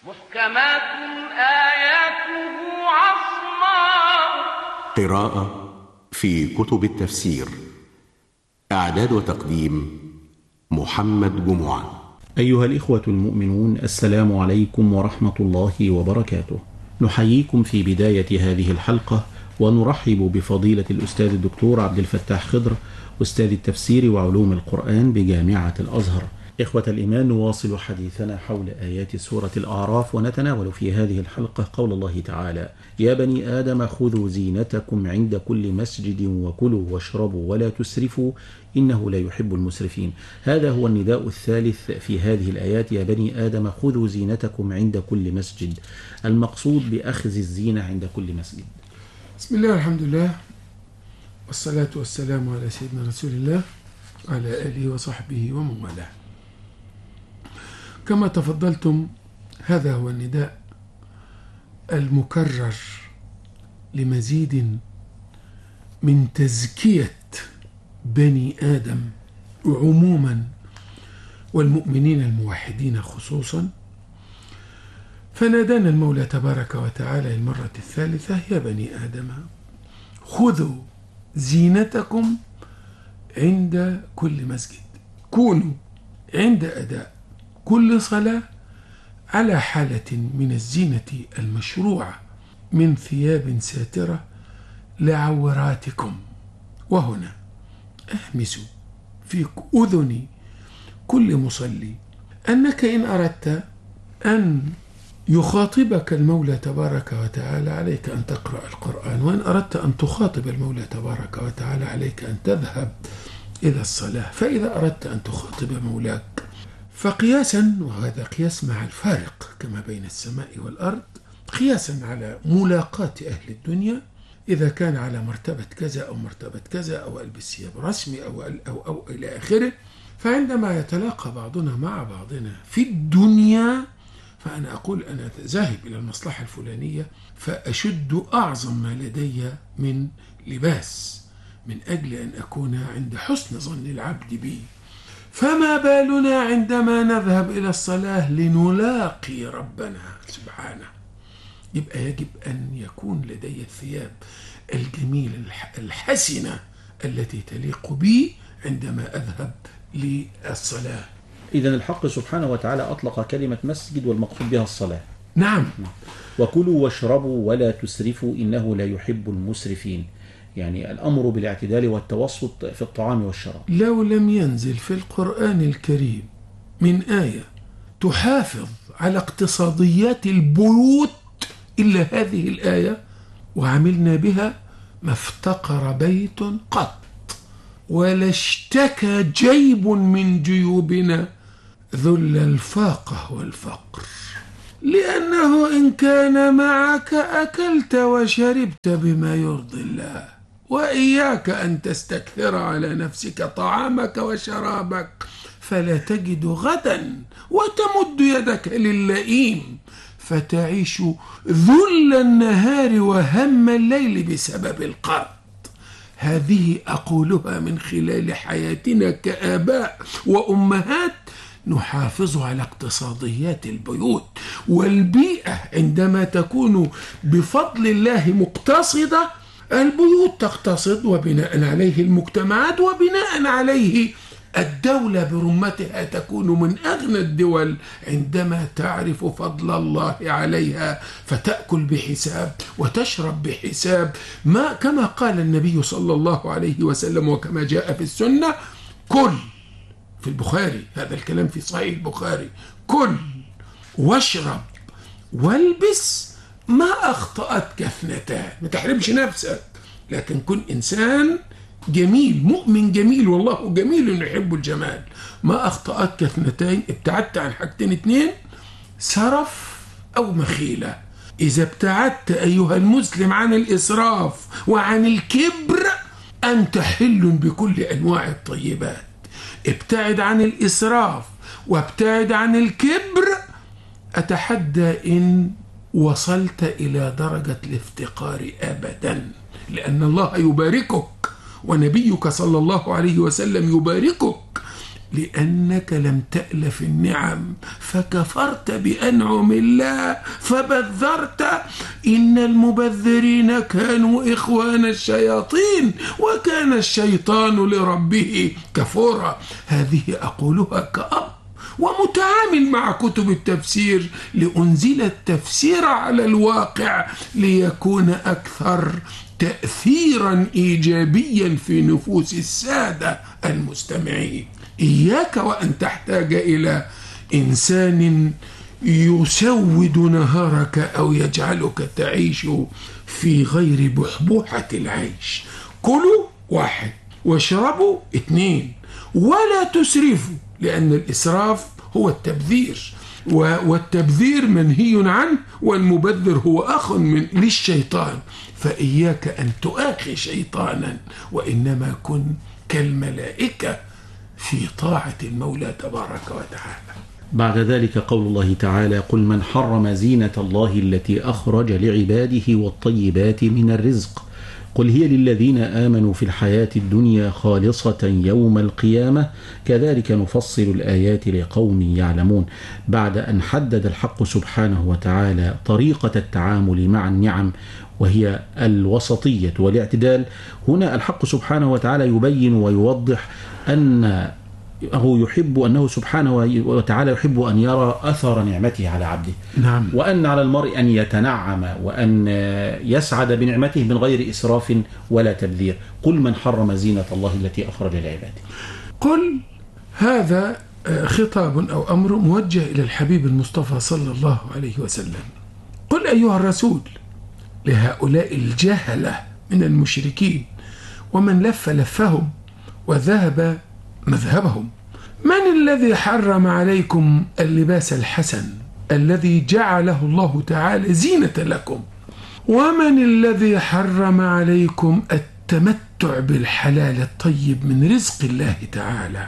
محكمات آياته عصماء. قراءة في كتب التفسير. إعداد وتقديم محمد جمعة. أيها الإخوة المؤمنون، السلام عليكم ورحمة الله وبركاته. نحييكم في بداية هذه الحلقة ونرحب بفضيلة الأستاذ الدكتور عبد الفتاح خضر، أستاذ التفسير وعلوم القرآن بجامعة الأزهر. إخوة الإيمان، نواصل حديثنا حول آيات سورة الأعراف، ونتناول في هذه الحلقة قول الله تعالى: يا بني آدم خذوا زينتكم عند كل مسجد وكلوا واشربوا ولا تسرفوا إنه لا يحب المسرفين. هذا هو النداء الثالث في هذه الآيات: يا بني آدم خذوا زينتكم عند كل مسجد. المقصود بأخذ الزينة عند كل مسجد. بسم الله والحمد لله والصلاة والسلام على سيدنا رسول الله وعلى آله وصحبه ومن والاه. كما تفضلتم، هذا هو النداء المكرر لمزيد من تزكية بني آدم عموما والمؤمنين الموحدين خصوصا. فنادانا المولى تبارك وتعالى المرة الثالثة: يا بني آدم خذوا زينتكم عند كل مسجد. كونوا عند أداء كل صلاة على حالة من الزينة المشروعة من ثياب ساترة لعوراتكم. وهنا احمسوا في أذن كل مصلي أنك إن أردت أن يخاطبك المولى تبارك وتعالى عليك أن تقرأ القرآن، وإن أردت أن تخاطب المولى تبارك وتعالى عليك أن تذهب إلى الصلاة. فإذا أردت أن تخاطب مولاك فقياسا، وهذا قياس مع الفارق كما بين السماء والأرض، قياسا على ملاقاة أهل الدنيا، إذا كان على مرتبة كذا أو مرتبة كذا أو ألبس ثياب رسمي أو إلى آخره، فعندما يتلاقى بعضنا مع بعضنا في الدنيا، فأنا أقول أنا ذاهب إلى المصلحة الفلانية فأشد أعظم ما لدي من لباس من أجل أن أكون عند حسن ظن العبد بي. فما بالنا عندما نذهب إلى الصلاة لنلاقي ربنا سبحانه؟ يبقى يجب أن يكون لدي الثياب الجميلة الحسنة التي تليق بي عندما أذهب للصلاة. إذن الحق سبحانه وتعالى أطلق كلمة مسجد والمقصود بها الصلاة. نعم. وكلوا واشربوا ولا تسرفوا إنه لا يحب المسرفين، يعني الأمر بالاعتدال والتوسط في الطعام والشراب. لو لم ينزل في القرآن الكريم من آية تحافظ على اقتصاديات البيوت إلا هذه الآية وعملنا بها، ما افتقر بيت قط ولا اشتكى جيب من جيوبنا ذل الفاقة والفقر، لأنه إن كان معك أكلت وشربت بما يرضي الله، وإياك أن تستكثر على نفسك طعامك وشرابك فلا تجد غدا، وتمد يدك للئيم فتعيش ذل النهار وهم الليل بسبب القرض. هذه أقولها من خلال حياتنا كآباء وأمهات نحافظ على اقتصاديات البيوت والبيئة. عندما تكون بفضل الله مقتصدة، البيوت تقتصد، وبناء عليه المجتمعات، وبناء عليه الدولة برمتها تكون من أغنى الدول عندما تعرف فضل الله عليها، فتأكل بحساب وتشرب بحساب، ما كما قال النبي صلى الله عليه وسلم وكما جاء في السنة: كل، في البخاري، هذا الكلام في صحيح البخاري: كل واشرب والبس ما أخطأتك اثنتان. ما تحرمش نفسك، لكن كن إنسان جميل، مؤمن جميل، والله جميل يحب الجمال. ما أخطأتك اثنتين، ابتعدت عن حاجتين اتنين: سرف أو مخيلة. إذا ابتعدت أيها المسلم عن الإسراف وعن الكبر أنت حل بكل أنواع الطيبات. ابتعد عن الإسراف وابتعد عن الكبر، أتحدى إن وصلت إلى درجة الافتقار أبدا، لأن الله يباركك ونبيك صلى الله عليه وسلم يباركك لأنك لم تألف النعم فكفرت بأنعم الله فبذرت. إن المبذرين كانوا إخوان الشياطين وكان الشيطان لربه كفورا. هذه أقولها كأب ومتعامل مع كتب التفسير لأنزل التفسير على الواقع ليكون أكثر تأثيرا إيجابيا في نفوس السادة المستمعين. إياك وأن تحتاج إلى إنسان يسود نهارك أو يجعلك تعيش في غير بحبوحة العيش. كلوا 1 واشربوا 2 ولا تسرفوا، لأن الإسراف هو التبذير، والتبذير منهي عنه، والمبذر هو أخ للشيطان. فإياك أن تؤاخي شيطانا، وإنما كن كالملائكة في طاعة المولى تبارك وتعالى. بعد ذلك قول الله تعالى: قل من حرم زينة الله التي أخرج لعباده والطيبات من الرزق قل هي للذين آمنوا في الحياة الدنيا خالصة يوم القيامة كذلك نفصل الآيات لقوم يعلمون. بعد أن حدد الحق سبحانه وتعالى طريقة التعامل مع النعم وهي الوسطية والاعتدال، هنا الحق سبحانه وتعالى يبين ويوضح أنه سبحانه وتعالى يحب أن يرى أثر نعمته على عبده. نعم. وأن على المرء أن يتنعم وأن يسعد بنعمته من غير إسراف ولا تبذير. قل من حرم زينة الله التي أخرج لعباده. قل هذا خطاب أو أمر موجه إلى الحبيب المصطفى صلى الله عليه وسلم. قل أيها الرسول لهؤلاء الجهلة من المشركين ومن لف لفهم وذهب مذهبهم: من الذي حرم عليكم اللباس الحسن الذي جعله الله تعالى زينة لكم؟ ومن الذي حرم عليكم التمتع بالحلال الطيب من رزق الله تعالى؟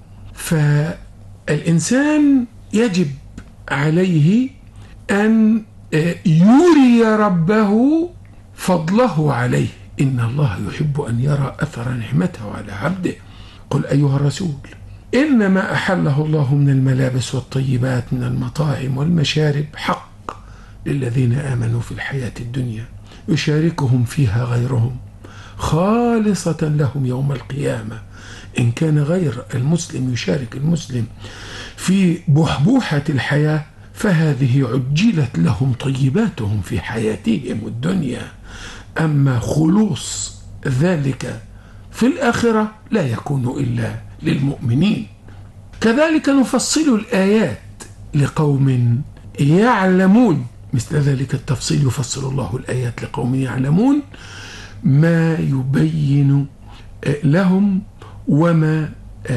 فالإنسان يجب عليه أن يري ربه فضله عليه. إن الله يحب أن يرى أثر نعمته على عبده. قل أيها الرسول إنما أحله الله من الملابس والطيبات من المطاعم والمشارب حق للذين آمنوا في الحياة الدنيا يشاركهم فيها غيرهم خالصة لهم يوم القيامة. إن كان غير المسلم يشارك المسلم في بحبوحة الحياة فهذه عجلت لهم طيباتهم في حياتهم الدنيا، أما خلوص ذلك في الآخرة لا يكون إلا للمؤمنين. كذلك نفصل الآيات لقوم يعلمون. مثل ذلك التفصيل يفصل الله الآيات لقوم يعلمون ما يبين لهم وما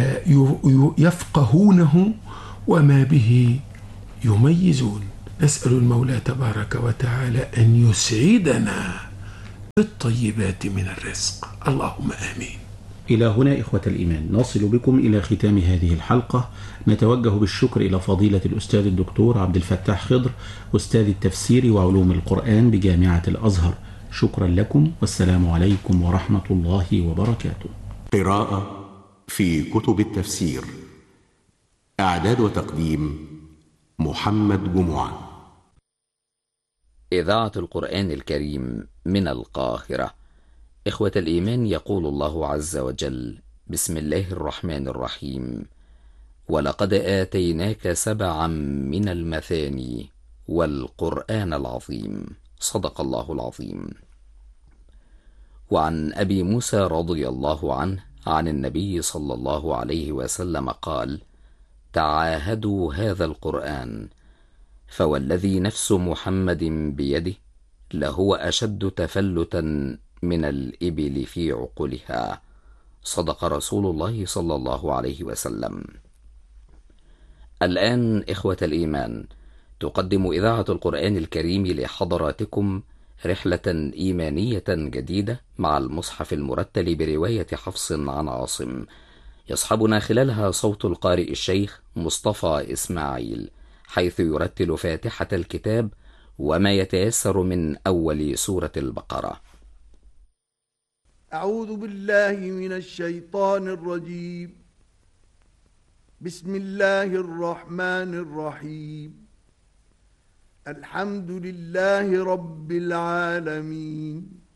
يفقهونه وما به يميزون. نسأل المولى تبارك وتعالى أن يسعدنا بالطيبات من الرزق، اللهم آمين. إلى هنا إخوة الإيمان نصل بكم إلى ختام هذه الحلقة. نتوجه بالشكر إلى فضيلة الأستاذ الدكتور عبد الفتاح خضر أستاذ التفسير وعلوم القرآن بجامعة الأزهر. شكرا لكم والسلام عليكم ورحمة الله وبركاته. قراءة في كتب التفسير. إعداد وتقديم محمد جمعة. إذاعة القرآن الكريم من القاهرة. إخوة الإيمان، يقول الله عز وجل: بسم الله الرحمن الرحيم: ولقد آتيناك 7 من المثاني والقرآن العظيم. صدق الله العظيم. وعن أبي موسى رضي الله عنه عن النبي صلى الله عليه وسلم قال: تعاهدوا هذا القرآن، فوالذي نفس محمد بيده لهو أشد تفلتا من الإبل في عقلها. صدق رسول الله صلى الله عليه وسلم. الآن إخوة الإيمان تقدم إذاعة القرآن الكريم لحضراتكم رحلة إيمانية جديدة مع المصحف المرتل برواية حفص عن عاصم، يصحبنا خلالها صوت القارئ الشيخ مصطفى إسماعيل، حيث يرتل فاتحة الكتاب وما يتيسر من أول سورة البقرة. أعوذ بالله من الشيطان الرجيم. بسم الله الرحمن الرحيم الحمد لله رب العالمين